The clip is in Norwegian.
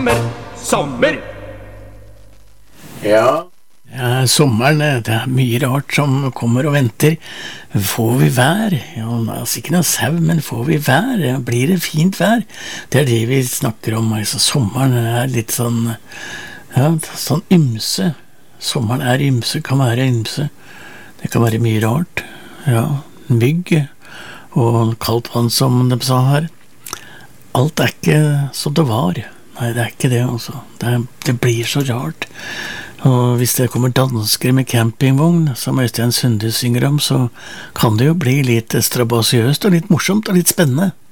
sommer, sommer. Ja, sommeren, det mye rart som kommer og venter. Får vi vær? Ja, altså ikke noe sau, men får vi vær? Ja, blir det fint vær? Det det vi snakker om, altså sommeren litt sånn, ja, sånn ymse. Sommeren ymse, kan være ymse. Det kan være mye rart. Ja, mygg og kaldt vann som de sa her. Alt ikke som det var. Nei, det ikke det, altså. Det blir så rart. Og hvis det kommer danskere med campingvogn, som Øystein Sunde synger om, så kan det jo bli litt strabasiøst og litt morsomt og litt spennende.